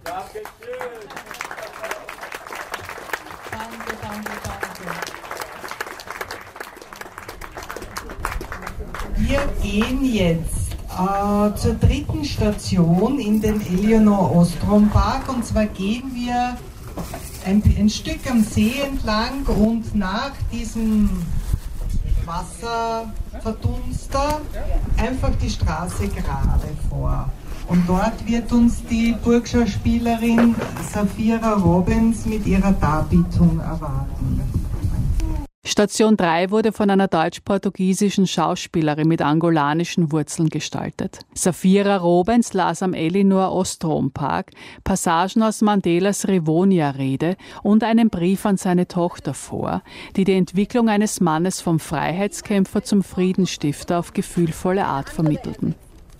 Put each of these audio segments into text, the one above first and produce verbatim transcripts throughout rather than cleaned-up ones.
Danke, danke, danke. Wir gehen jetzt äh, zur dritten Station in den Eleonore Ostrom Park, und zwar gehen wir ein, ein Stück am See entlang und nach diesem Wasserverdunster einfach die Straße gerade vor. Und dort wird uns die Burgschauspielerin Safira Robbins mit ihrer Darbietung erwarten. Station drei wurde von einer deutsch-portugiesischen Schauspielerin mit angolanischen Wurzeln gestaltet. Safira Robbins las am Eleonore Ostrom Park Passagen aus Mandelas Rivonia-Rede und einen Brief an seine Tochter vor, die die Entwicklung eines Mannes vom Freiheitskämpfer zum Friedensstifter auf gefühlvolle Art vermittelten.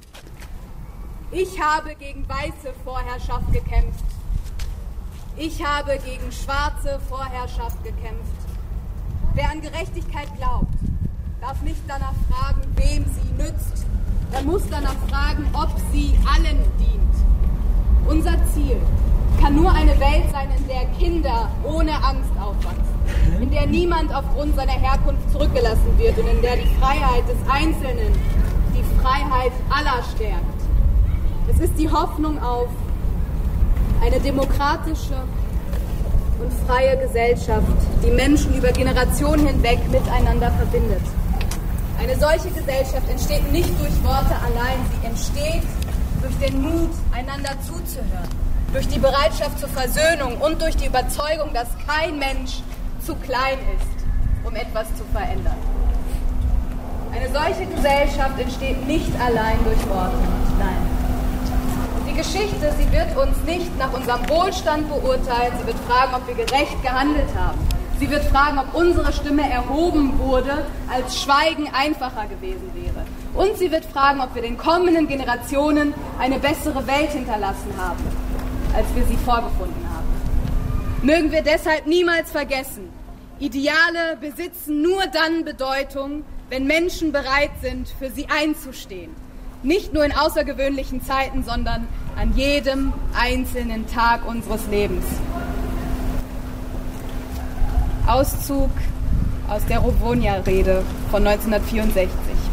Ich habe gegen weiße Vorherrschaft gekämpft. Ich habe gegen schwarze Vorherrschaft gekämpft. Wer an Gerechtigkeit glaubt, darf nicht danach fragen, wem sie nützt. Er muss danach fragen, ob sie allen dient. Unser Ziel kann nur eine Welt sein, in der Kinder ohne Angst aufwachsen, in der niemand aufgrund seiner Herkunft zurückgelassen wird und in der die Freiheit des Einzelnen die Freiheit aller stärkt. Es ist die Hoffnung auf eine demokratische und freie Gesellschaft, die Menschen über Generationen hinweg miteinander verbindet. Eine solche Gesellschaft entsteht nicht durch Worte allein, sie entsteht durch den Mut, einander zuzuhören, durch die Bereitschaft zur Versöhnung und durch die Überzeugung, dass kein Mensch zu klein ist, um etwas zu verändern. Eine solche Gesellschaft entsteht nicht allein durch Worte, nein. Die Geschichte, sie wird uns nicht nach unserem Wohlstand beurteilen, sie wird fragen, ob wir gerecht gehandelt haben. Sie wird fragen, ob unsere Stimme erhoben wurde, als Schweigen einfacher gewesen wäre. Und sie wird fragen, ob wir den kommenden Generationen eine bessere Welt hinterlassen haben, als wir sie vorgefunden haben. Mögen wir deshalb niemals vergessen, Ideale besitzen nur dann Bedeutung, wenn Menschen bereit sind, für sie einzustehen. Nicht nur in außergewöhnlichen Zeiten, sondern an jedem einzelnen Tag unseres Lebens. Auszug aus der Rivonia-Rede von neunzehnhundertvierundsechzig.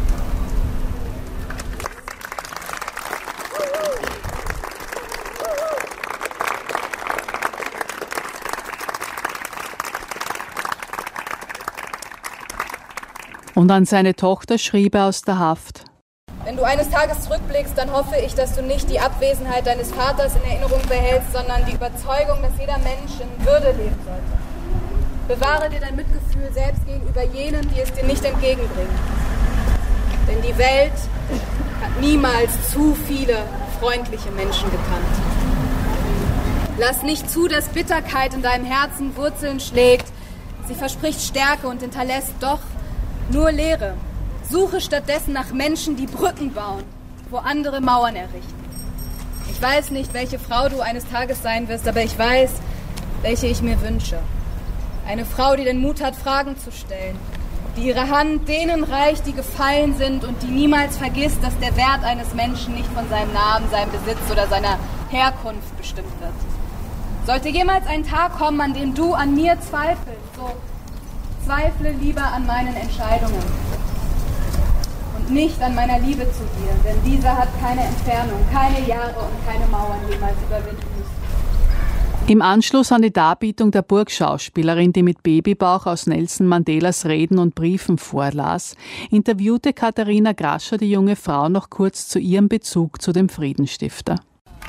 Und an seine Tochter schrieb er aus der Haft: Wenn du eines Tages zurückblickst, dann hoffe ich, dass du nicht die Abwesenheit deines Vaters in Erinnerung behältst, sondern die Überzeugung, dass jeder Mensch in Würde leben sollte. Bewahre dir dein Mitgefühl selbst gegenüber jenen, die es dir nicht entgegenbringen. Denn die Welt hat niemals zu viele freundliche Menschen gekannt. Lass nicht zu, dass Bitterkeit in deinem Herzen Wurzeln schlägt. Sie verspricht Stärke und hinterlässt doch nur Leere. Suche stattdessen nach Menschen, die Brücken bauen, wo andere Mauern errichten. Ich weiß nicht, welche Frau du eines Tages sein wirst, aber ich weiß, welche ich mir wünsche. Eine Frau, die den Mut hat, Fragen zu stellen, die ihre Hand denen reicht, die gefallen sind und die niemals vergisst, dass der Wert eines Menschen nicht von seinem Namen, seinem Besitz oder seiner Herkunft bestimmt wird. Sollte jemals ein Tag kommen, an dem du an mir zweifelst, so zweifle lieber an meinen Entscheidungen und nicht an meiner Liebe zu dir, denn diese hat keine Entfernung, keine Jahre und keine Mauern jemals überwinden müssen. Im Anschluss an die Darbietung der Burgschauspielerin, die mit Babybauch aus Nelson Mandelas Reden und Briefen vorlas, interviewte Katharina Grascher die junge Frau noch kurz zu ihrem Bezug zu dem Friedensstifter.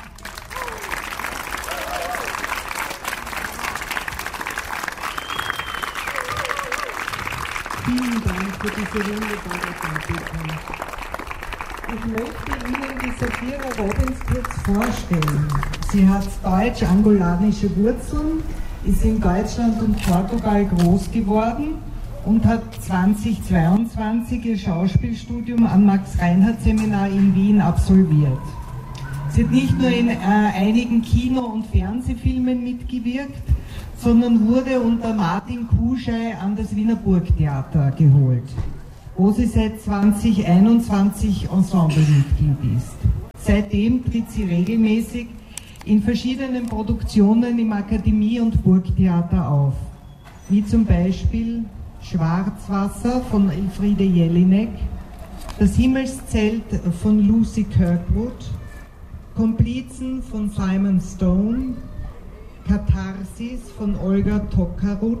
Vielen Dank für diese wunderbare Darbietung. Ich möchte Ihnen die Safira Robbins kurz vorstellen. Sie hat deutsch-angolanische Wurzeln, ist in Deutschland und Portugal groß geworden und hat zweitausendzweiundzwanzig ihr Schauspielstudium am Max-Reinhardt-Seminar in Wien absolviert. Sie hat nicht nur in äh, einigen Kino- und Fernsehfilmen mitgewirkt, sondern wurde unter Martin Kuschei an das Wiener Burgtheater geholt, wo sie seit zweitausendeinundzwanzig Ensemblemitglied ist. Seitdem tritt sie regelmäßig in verschiedenen Produktionen im Akademie- und Burgtheater auf, wie zum Beispiel Schwarzwasser von Elfriede Jelinek, Das Himmelszelt von Lucy Kirkwood, Komplizen von Simon Stone, Katharsis von Olga Tokarczuk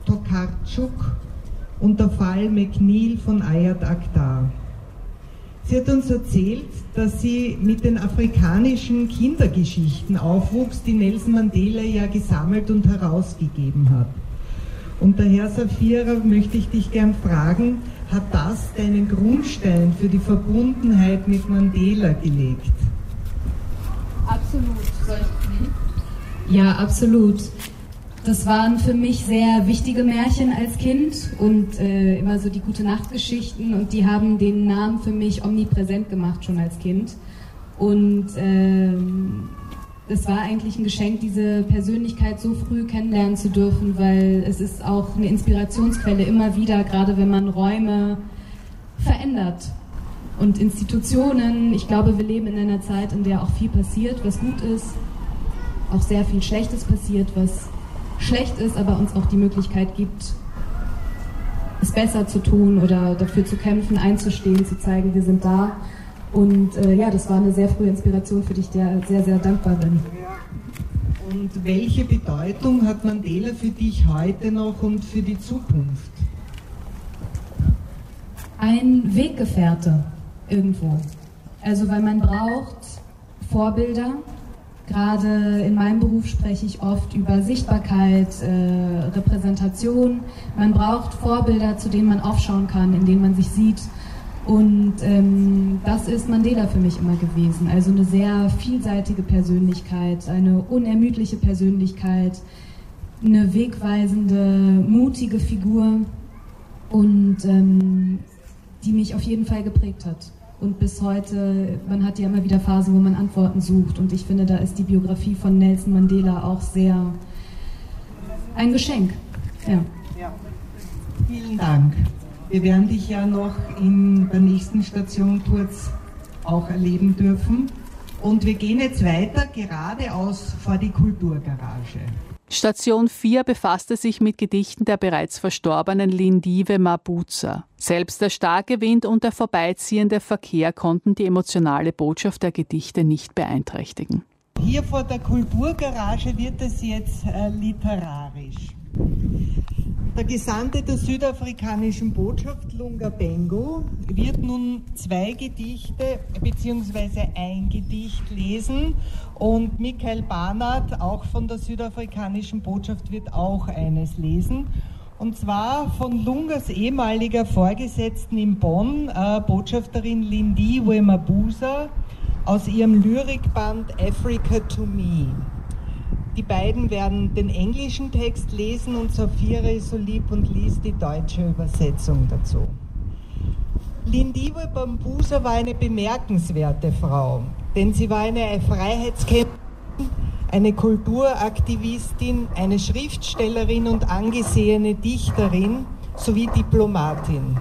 und Der Fall McNeil von Ayat Akhtar. Sie hat uns erzählt, dass sie mit den afrikanischen Kindergeschichten aufwuchs, die Nelson Mandela ja gesammelt und herausgegeben hat. Und daher, Safira, möchte ich dich gern fragen, hat das deinen Grundstein für die Verbundenheit mit Mandela gelegt? Absolut. Ja, absolut. Das waren für mich sehr wichtige Märchen als Kind und äh, immer so die Gute-Nacht-Geschichten, und die haben den Namen für mich omnipräsent gemacht, schon als Kind. Und ähm, es war eigentlich ein Geschenk, diese Persönlichkeit so früh kennenlernen zu dürfen, weil es ist auch eine Inspirationsquelle immer wieder, gerade wenn man Räume verändert und Institutionen. Ich glaube, wir leben in einer Zeit, in der auch viel passiert, was gut ist, auch sehr viel Schlechtes passiert, was schlecht ist, aber uns auch die Möglichkeit gibt, es besser zu tun oder dafür zu kämpfen, einzustehen, zu zeigen, wir sind da. Und äh, ja, das war eine sehr frühe Inspiration, für die ich dir sehr, sehr dankbar bin. Und welche Bedeutung hat Mandela für dich heute noch und für die Zukunft? Ein Weggefährte irgendwo. Also weil man braucht Vorbilder. Gerade in meinem Beruf spreche ich oft über Sichtbarkeit, äh, Repräsentation. Man braucht Vorbilder, zu denen man aufschauen kann, in denen man sich sieht. Und ähm, das ist Mandela für mich immer gewesen. Also eine sehr vielseitige Persönlichkeit, eine unermüdliche Persönlichkeit, eine wegweisende, mutige Figur, und ähm, die mich auf jeden Fall geprägt hat. Und bis heute, man hat ja immer wieder Phasen, wo man Antworten sucht. Und ich finde, da ist die Biografie von Nelson Mandela auch sehr ein Geschenk. Ja. Ja. Vielen Dank. Wir werden dich ja noch in der nächsten Station kurz auch erleben dürfen. Und wir gehen jetzt weiter geradeaus vor die Kulturgarage. Station vier befasste sich mit Gedichten der bereits verstorbenen Lindiwe Mabuza. Selbst der starke Wind und der vorbeiziehende Verkehr konnten die emotionale Botschaft der Gedichte nicht beeinträchtigen. Hier vor der Kulturgarage wird es jetzt äh, literarisch. Der Gesandte der südafrikanischen Botschaft, Lunga Bengo, wird nun zwei Gedichte bzw. ein Gedicht lesen, und Michael Barnard, auch von der südafrikanischen Botschaft, wird auch eines lesen. Und zwar von Lungas ehemaliger Vorgesetzten in Bonn, äh, Botschafterin Lindiwe Mabuza, aus ihrem Lyrikband Africa to Me. Die beiden werden den englischen Text lesen und Safira ist so lieb und liest die deutsche Übersetzung dazu. Lindiwe Mabuza war eine bemerkenswerte Frau, denn sie war eine Freiheitskämpferin, eine Kulturaktivistin, eine Schriftstellerin und angesehene Dichterin sowie Diplomatin.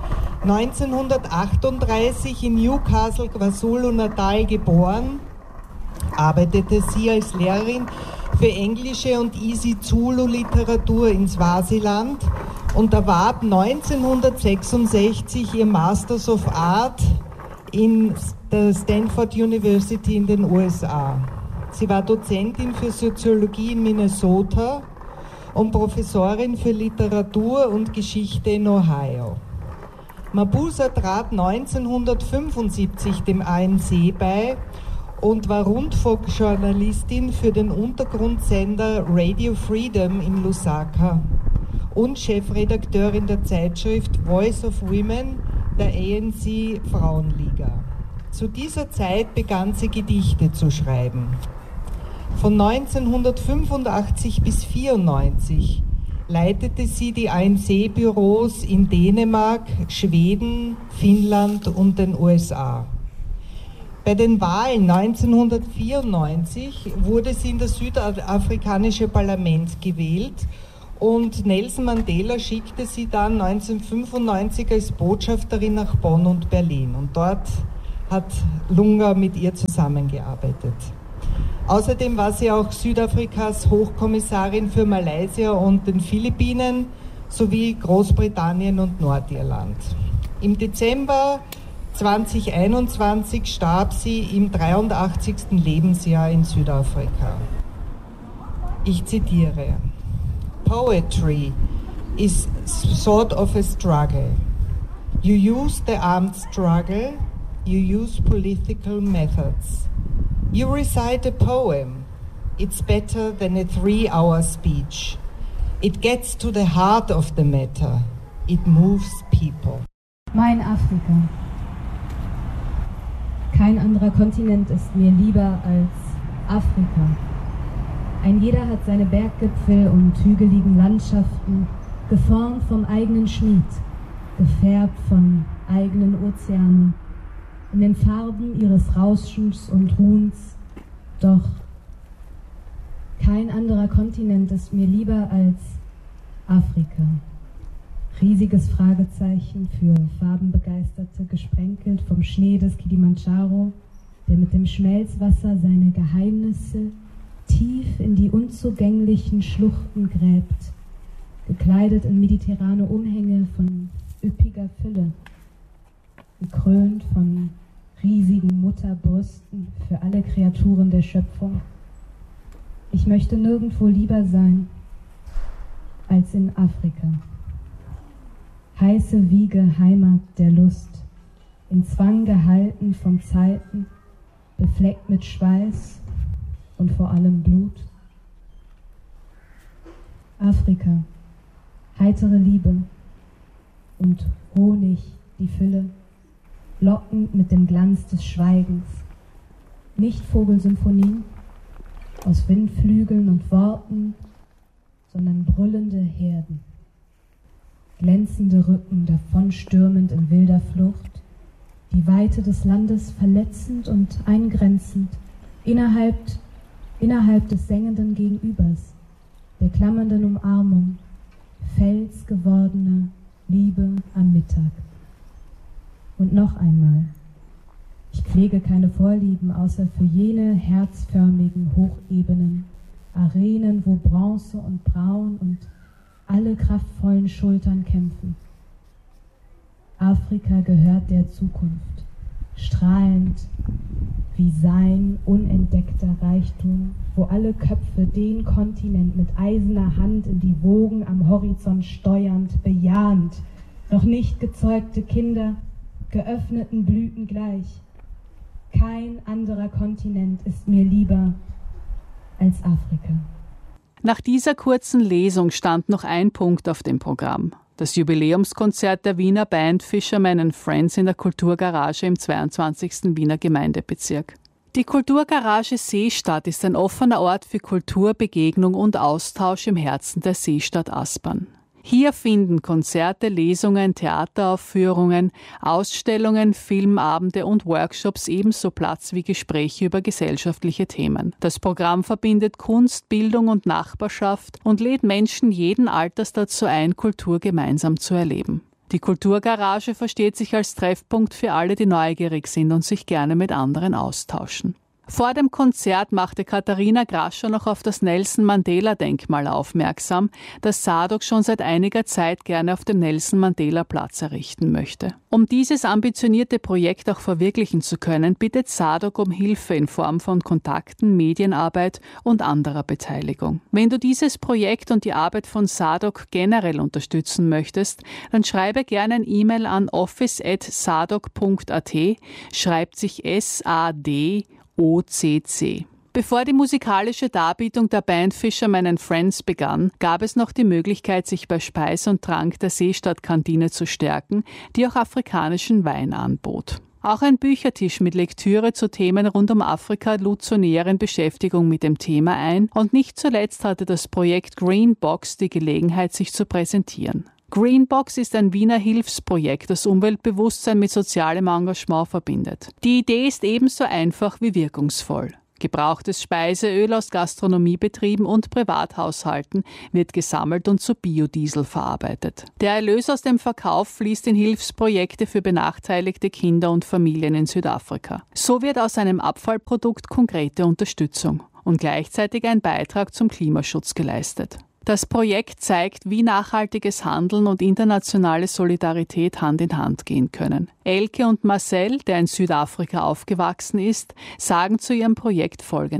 neunzehnhundertachtunddreißig in Newcastle, KwaZulu-Natal geboren, arbeitete sie als Lehrerin für englische und isiZulu-Literatur in Swasiland und erwarb neunzehnhundertsechsundsechzig ihr Masters of Art in der Stanford University in den U S A. Sie war Dozentin für Soziologie in Minnesota und Professorin für Literatur und Geschichte in Ohio. Mabuza trat neunzehnhundertfünfundsiebzig dem A N C bei und war Rundfunkjournalistin für den Untergrundsender Radio Freedom in Lusaka und Chefredakteurin der Zeitschrift Voice of Women der A N C Frauenliga. Zu dieser Zeit begann sie Gedichte zu schreiben. Von neunzehnhundertfünfundachtzig bis vierundneunzig leitete sie die A N C-Büros in Dänemark, Schweden, Finnland und den U S A. Bei den Wahlen neunzehnhundertvierundneunzig wurde sie in das südafrikanische Parlament gewählt und Nelson Mandela schickte sie dann neunzehnhundertfünfundneunzig als Botschafterin nach Bonn und Berlin. Und dort hat Lunga mit ihr zusammengearbeitet. Außerdem war sie auch Südafrikas Hochkommissarin für Malaysia und den Philippinen sowie Großbritannien und Nordirland. Im Dezember zweitausendeinundzwanzig starb sie im dreiundachtzigsten Lebensjahr in Südafrika. Ich zitiere: Poetry is sort of a struggle. You use the armed struggle, you use political methods. You recite a poem. It's better than a three-hour speech. It gets to the heart of the matter. It moves people. Mein Afrika. Kein anderer Kontinent ist mir lieber als Afrika. Ein jeder hat seine Berggipfel und hügeligen Landschaften, geformt vom eigenen Schmied, gefärbt von eigenen Ozeanen, in den Farben ihres Rauschens und Ruhens. Doch kein anderer Kontinent ist mir lieber als Afrika. Riesiges Fragezeichen für Farbenbegeisterte, gesprenkelt vom Schnee des Kilimanjaro, der mit dem Schmelzwasser seine Geheimnisse tief in die unzugänglichen Schluchten gräbt, gekleidet in mediterrane Umhänge von üppiger Fülle, gekrönt von riesigen Mutterbrüsten für alle Kreaturen der Schöpfung. Ich möchte nirgendwo lieber sein als in Afrika. Heiße Wiege, Heimat der Lust, in Zwang gehalten von Zeiten, befleckt mit Schweiß und vor allem Blut. Afrika, heitere Liebe und Honig die Fülle, lockend mit dem Glanz des Schweigens. Nicht Vogelsymphonie aus Windflügeln und Worten, sondern brüllende Herden. Glänzende Rücken davonstürmend in wilder Flucht, die Weite des Landes verletzend und eingrenzend, innerhalb, innerhalb des sengenden Gegenübers, der klammernden Umarmung, felsgewordene Liebe am Mittag. Und noch einmal, ich pflege keine Vorlieben, außer für jene herzförmigen Hochebenen, Arenen, wo Bronze und Braun und alle kraftvollen Schultern kämpfen. Afrika gehört der Zukunft, strahlend wie sein unentdeckter Reichtum, wo alle Köpfe den Kontinent mit eiserner Hand in die Wogen am Horizont steuernd, bejahend, noch nicht gezeugte Kinder, geöffneten Blüten gleich. Kein anderer Kontinent ist mir lieber als Afrika. Nach dieser kurzen Lesung stand noch ein Punkt auf dem Programm. Das Jubiläumskonzert der Wiener Band Fisherman and Friends in der Kulturgarage im zweiundzwanzigsten Wiener Gemeindebezirk. Die Kulturgarage Seestadt ist ein offener Ort für Kultur, Begegnung und Austausch im Herzen der Seestadt Aspern. Hier finden Konzerte, Lesungen, Theateraufführungen, Ausstellungen, Filmabende und Workshops ebenso Platz wie Gespräche über gesellschaftliche Themen. Das Programm verbindet Kunst, Bildung und Nachbarschaft und lädt Menschen jeden Alters dazu ein, Kultur gemeinsam zu erleben. Die Kulturgarage versteht sich als Treffpunkt für alle, die neugierig sind und sich gerne mit anderen austauschen. Vor dem Konzert machte Katharina Grascher noch auf das Nelson-Mandela-Denkmal aufmerksam, das SADOK schon seit einiger Zeit gerne auf dem Nelson-Mandela-Platz errichten möchte. Um dieses ambitionierte Projekt auch verwirklichen zu können, bittet SADOK um Hilfe in Form von Kontakten, Medienarbeit und anderer Beteiligung. Wenn du dieses Projekt und die Arbeit von SADOK generell unterstützen möchtest, dann schreibe gerne ein E-Mail an office at sadok punkt a t, schreibt sich S A D O C C. Bevor die musikalische Darbietung der Band Fisherman and Friends begann, gab es noch die Möglichkeit, sich bei Speis und Trank der Seestadtkantine zu stärken, die auch afrikanischen Wein anbot. Auch ein Büchertisch mit Lektüre zu Themen rund um Afrika lud zur näheren Beschäftigung mit dem Thema ein und nicht zuletzt hatte das Projekt Green Box die Gelegenheit, sich zu präsentieren. Greenbox ist ein Wiener Hilfsprojekt, das Umweltbewusstsein mit sozialem Engagement verbindet. Die Idee ist ebenso einfach wie wirkungsvoll. Gebrauchtes Speiseöl aus Gastronomiebetrieben und Privathaushalten wird gesammelt und zu Biodiesel verarbeitet. Der Erlös aus dem Verkauf fließt in Hilfsprojekte für benachteiligte Kinder und Familien in Südafrika. So wird aus einem Abfallprodukt konkrete Unterstützung und gleichzeitig ein Beitrag zum Klimaschutz geleistet. Das Projekt zeigt, wie nachhaltiges Handeln und internationale Solidarität Hand in Hand gehen können. Elke und Marcel, der in Südafrika aufgewachsen ist, sagen zu ihrem Projekt Folgendes.